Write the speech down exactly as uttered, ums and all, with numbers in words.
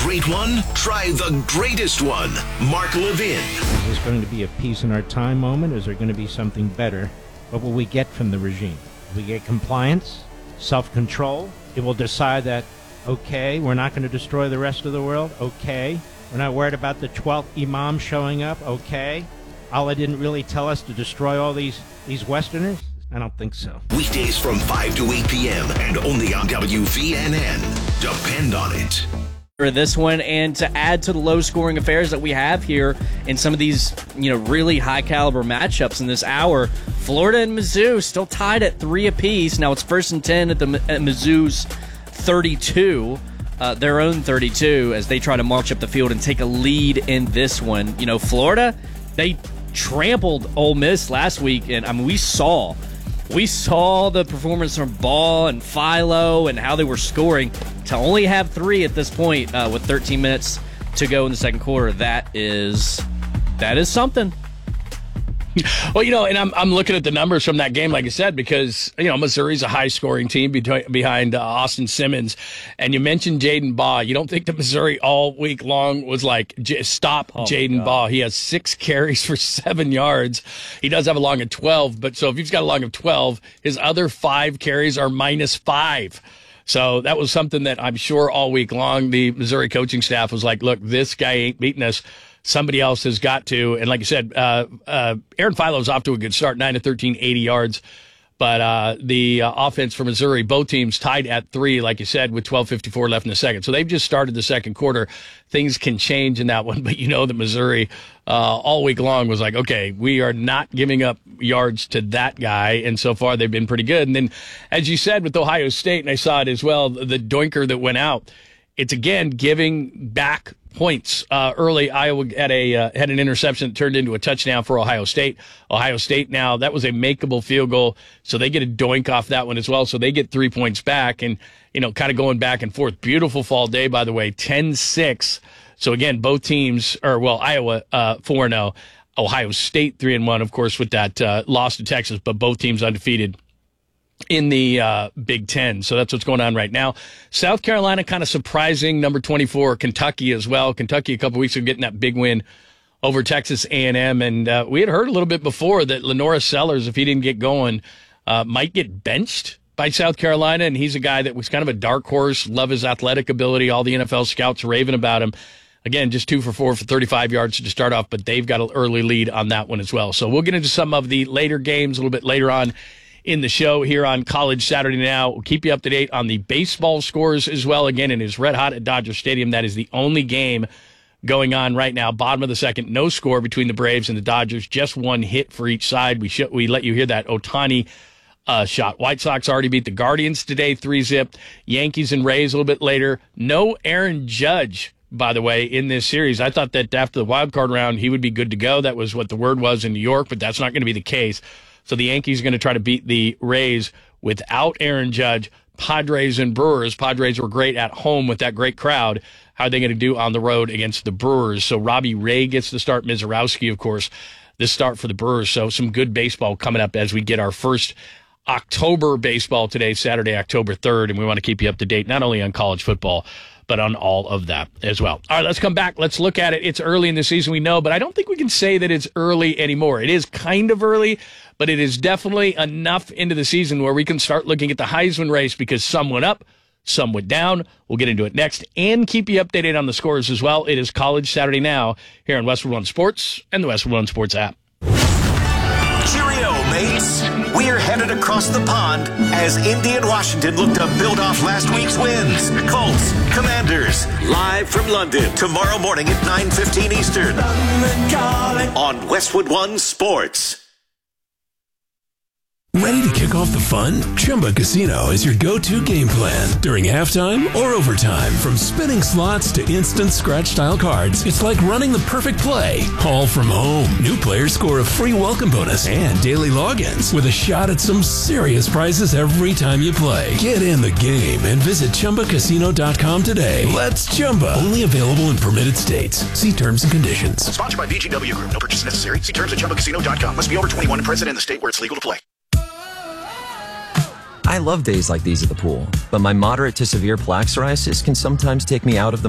great one? Try the greatest one. Mark Levin. Is this going to be a peace in our time moment? Is there going to be something better? What will we get from the regime? We get compliance, self-control. It will decide that, okay, we're not going to destroy the rest of the world. Okay. We're not worried about the twelfth imam showing up. Okay. Allah didn't really tell us to destroy all these, these Westerners? I don't think so. Weekdays from five to eight p.m. and only on W V N N. Depend on it. For this one, and to add to the low-scoring affairs that we have here in some of these, you know, really high-caliber matchups in this hour, Florida and Mizzou still tied at three apiece. Now it's first and ten at the at Mizzou's thirty-two, uh, their own thirty-two, as they try to march up the field and take a lead in this one. You know, Florida, they trampled Ole Miss last week, and I mean, we saw. We saw the performance from Ball and Philo and how they were scoring. To only have three at this point uh, with thirteen minutes to go in the second quarter, that is that is something. Well, you know, and I'm I'm looking at the numbers from that game, like I said, because, you know, Missouri's a high-scoring team behind uh, Austin Simmons. And you mentioned Jaden Baugh. You don't think that Missouri all week long was like, J- stop oh Jaden Baugh. He has six carries for seven yards. He does have a long of twelve, but so if he's got a long of twelve, his other five carries are minus five. So that was something that I'm sure all week long the Missouri coaching staff was like, look, this guy ain't beating us. Somebody else has got to. And like you said, uh, uh, Aaron Philo's off to a good start, nine to thirteen, eighty yards. But uh, the uh, offense for Missouri, both teams tied at three, like you said, with twelve fifty-four left in the second. So they've just started the second quarter. Things can change in that one. But you know that Missouri uh, all week long was like, okay, we are not giving up yards to that guy. And so far they've been pretty good. And then, as you said, with Ohio State, and I saw it as well, the doinker that went out, it's, again, giving back points. Uh, early, Iowa had a uh, had an interception that turned into a touchdown for Ohio State. Ohio State now, that was a makeable field goal, so they get a doink off that one as well, so they get three points back, and, you know, kind of going back and forth. Beautiful fall day, by the way, ten six. So, again, both teams, or, well, Iowa uh, four and oh, Ohio State three and one, of course, with that uh, loss to Texas, but both teams undefeated in the uh, Big Ten. So that's what's going on right now. South Carolina kind of surprising, number twenty-four, Kentucky as well. Kentucky a couple weeks ago getting that big win over Texas A and M. And uh, we had heard a little bit before that Lenora Sellers, if he didn't get going, uh, might get benched by South Carolina. And he's a guy that was kind of a dark horse, love his athletic ability. All the N F L scouts raving about him. Again, just two for four for thirty-five yards to start off, but they've got an early lead on that one as well. So we'll get into some of the later games a little bit later on in the show here on College Saturday Now. We'll keep you up to date on the baseball scores as well. Again, it is red hot at Dodger Stadium. That is the only game going on right now. Bottom of the second, no score between the Braves and the Dodgers. Just one hit for each side. We sh- we let you hear that Ohtani uh, shot. White Sox already beat the Guardians today, three zip. Yankees and Rays a little bit later. No Aaron Judge, by the way, in this series. I thought that after the wild card round, he would be good to go. That was what the word was in New York, but that's not going to be the case. So the Yankees are going to try to beat the Rays without Aaron Judge. Padres and Brewers. Padres were great at home with that great crowd. How are they going to do on the road against the Brewers? So Robbie Ray gets the start. Mizorowski, of course, this start for the Brewers. So some good baseball coming up as we get our first October baseball today, Saturday, October third. And we want to keep you up to date, not only on college football, but on all of that as well. All right, let's come back. Let's look at it. It's early in the season, we know, but I don't think we can say that it's early anymore. It is kind of early, but it is definitely enough into the season where we can start looking at the Heisman race because some went up, some went down. We'll get into it next and keep you updated on the scores as well. It is College Saturday Now here on Westwood One Sports and the Westwood One Sports app. Cheerio, mates. We're headed across the pond as Indy and Washington look to build off last week's wins. Colts, Commanders, live from London tomorrow morning at nine fifteen Eastern on Westwood One Sports. Ready to kick off the fun? Chumba Casino is your go-to game plan during halftime or overtime. From spinning slots to instant scratch-style cards, it's like running the perfect play, all from home. New players score a free welcome bonus and daily logins with a shot at some serious prizes every time you play. Get in the game and visit Chumba Casino dot com today. Let's Chumba. Only available in permitted states. See terms and conditions. Sponsored by V G W Group. No purchase necessary. See terms at Chumba Casino dot com. Must be over twenty-one and present in the state where it's legal to play. I love days like these at the pool, but my moderate to severe plaque psoriasis can sometimes take me out of the